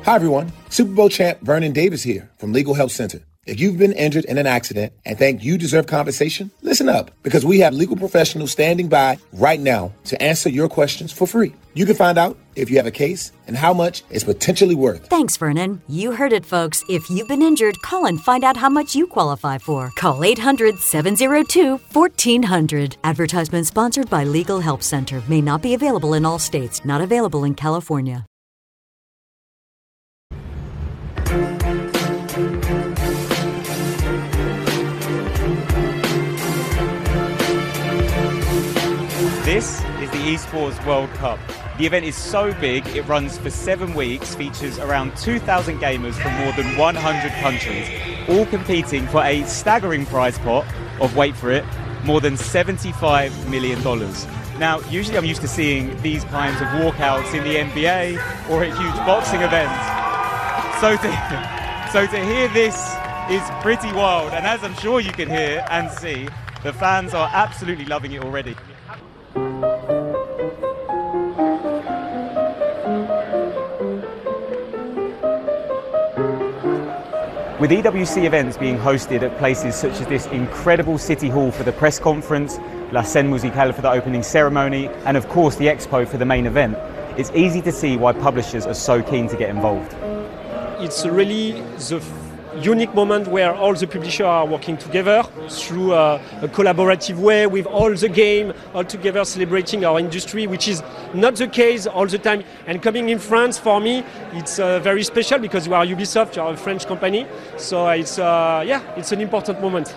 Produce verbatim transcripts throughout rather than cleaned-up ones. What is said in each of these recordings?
Hi, everyone. Super Bowl champ Vernon Davis here from Legal Help Center. If you've been injured in an accident and think you deserve compensation, listen up, because we have legal professionals standing by right now to answer your questions for free. You can find out if you have a case and how much it's potentially worth. Thanks, Vernon. You heard it, folks. If you've been injured, call and find out how much you qualify for. Call eight hundred, seven oh two, fourteen hundred. Advertisement sponsored by Legal Help Center. May not be available in all states. Not available in California. This is the Esports World Cup. The event is so big, it runs for seven weeks, features around two thousand gamers from more than one hundred countries, all competing for a staggering prize pot of, wait for it, more than seventy-five million dollars. Now, usually I'm used to seeing these kinds of walkouts in the N B A or at huge boxing events. So to, so to hear this is pretty wild, and as I'm sure you can hear and see, the fans are absolutely loving it already. With E W C events being hosted at places such as this incredible City Hall for the press conference, La Scène Musicale for the opening ceremony, and of course the Expo for the main event, it's easy to see why publishers are so keen to get involved. It's really the unique moment where all the publishers are working together through a, a collaborative way with all the game all together celebrating our industry, which is not the case all the time. And coming in France, for me, it's uh, very special because we are Ubisoft, we are a French company. So it's uh, yeah, it's an important moment.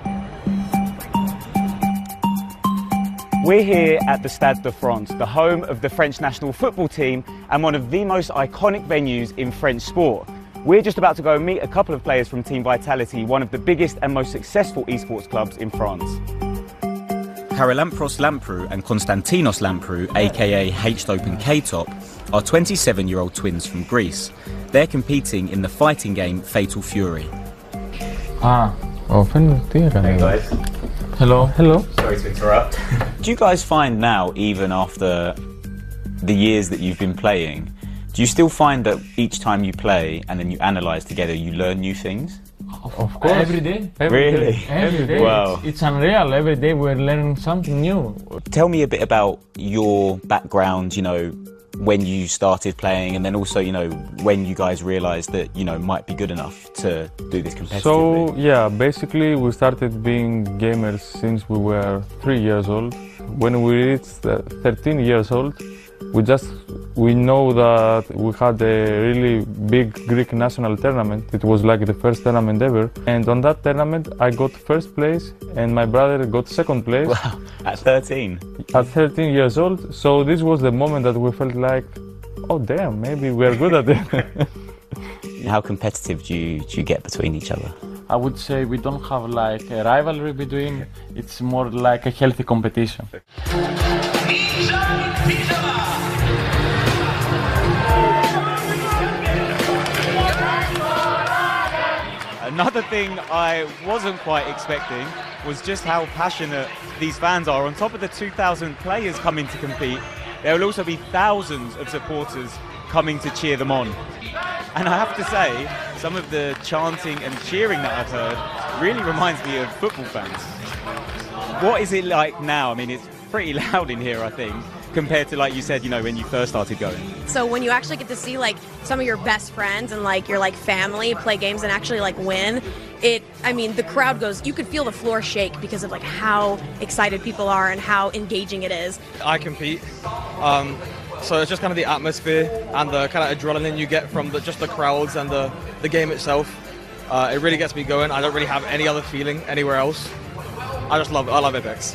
We're here at the Stade de France, the home of the French national football team and one of the most iconic venues in French sport. We're just about to go meet a couple of players from Team Vitality, one of the biggest and most successful esports clubs in France. Charalampros Lamprou and Konstantinos Lamprou, aka H Open K-Top, are twenty-seven-year-old twins from Greece. They're competing in the fighting game Fatal Fury. Ah, oh, hey guys. Hello. Hello. Sorry to interrupt. Do you guys find now, even after the years that you've been playing, do you still find that each time you play and then you analyse together, you learn new things? Of course. Every day. Every really? Day. Every day. Wow. It's, it's unreal. Every day we're learning something new. Tell me a bit about your background, you know, when you started playing, and then also, you know, when you guys realised that, you know, might be good enough to do this competitively. So, yeah, basically we started being gamers since we were three years old. When we reached thirteen years old, we just, we know that we had a really big Greek national tournament. It was like the first tournament ever. And on that tournament, I got first place and my brother got second place. Wow, at thirteen? At thirteen years old. So this was the moment that we felt like, oh damn, maybe we're good at it. How competitive do you, do you get between each other? I would say we don't have like a rivalry between, it's more like a healthy competition. Another thing I wasn't quite expecting was just how passionate these fans are. On top of the two thousand players coming to compete, there will also be thousands of supporters coming to cheer them on. And I have to say, some of the chanting and cheering that I've heard really reminds me of football fans. What is it like now? I mean, it's pretty loud in here, I think, compared to, like you said, you know, when you first started going. So when you actually get to see like some of your best friends and like your like family play games and actually like win, it, I mean, the crowd goes, you could feel the floor shake because of like how excited people are and how engaging it is. I compete, um, so it's just kind of the atmosphere and the kind of adrenaline you get from the, just the crowds and the, the game itself. Uh, it really gets me going. I don't really have any other feeling anywhere else. I just love, I love Apex.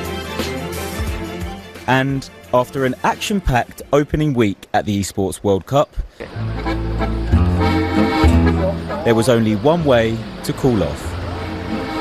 And after an action-packed opening week at the Esports World Cup, there was only one way to cool off.